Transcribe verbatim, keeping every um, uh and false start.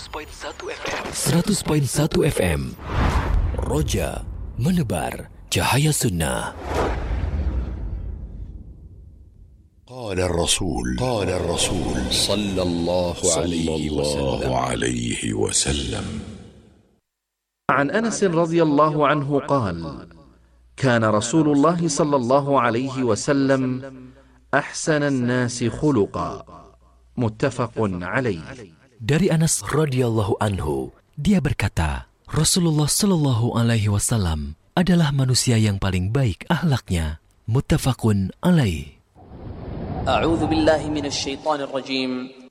seratus perpuluhan satu F M. seratus perpuluhan satu F M. Roja menebar cahaya sunnah. قال الرسول قال الرسول صلى الله عليه وسلم عن أنس رضي الله عنه قال: كان رسول الله صلى الله عليه وسلم أحسن الناس خلقا. متفق عليه. Dari Anas radhiyallahu anhu, dia berkata, Rasulullah sallallahu alaihi wasallam adalah manusia yang paling baik akhlaknya. Muttafaqun alaih. أعوذ بالله من الشيطان الرجيم